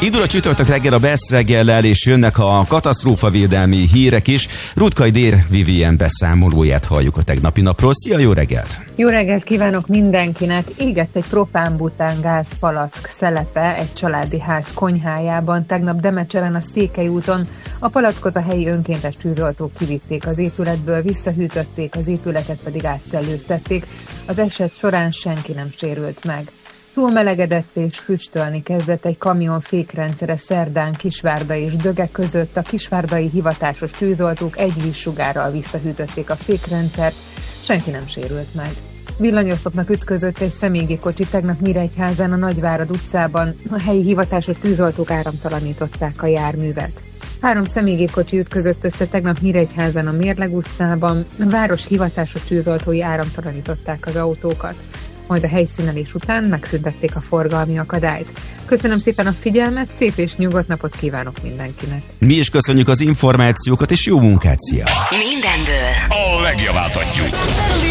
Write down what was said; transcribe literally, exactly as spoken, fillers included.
Indul a csütörtök reggel a Best reggellel, és jönnek a katasztrófavédelmi hírek is. Rutkay Dér Vivien beszámolóját halljuk a tegnapi napról. Szia, jó reggelt! Jó reggelt kívánok mindenkinek! Égett egy propánbután gáz palack szelepe egy családi ház konyhájában tegnap Demecseren a Székely úton. A palackot a helyi önkéntes tűzoltók kivitték az épületből, visszahűtötték, az épületet pedig átszellőztették. Az eset során senki nem sérült meg. Túlmelegedett és füstölni kezdett egy kamion fékrendszere szerdán Kisvárda és Döge között. A kisvárdai hivatásos tűzoltók egy vízsugárral visszahűtötték a fékrendszert, senki nem sérült meg. Villanyoszlopnak ütközött egy személygépkocsi tegnap Nyíregyházán a Nagyvárad utcában. A helyi hivatásos tűzoltók áramtalanították a járművet. Három személygépkocsi ütközött össze tegnap Nyíregyházán a Mérleg utcában. A város hivatásos tűzoltói áramtalanították az autókat, majd a helyszínelés után megszüntették a forgalmi akadályt. Köszönöm szépen a figyelmet, szép és nyugodt napot kívánok mindenkinek! Mi is köszönjük az információkat, és jó munkát, szia! Mindenből a legjavát adjuk.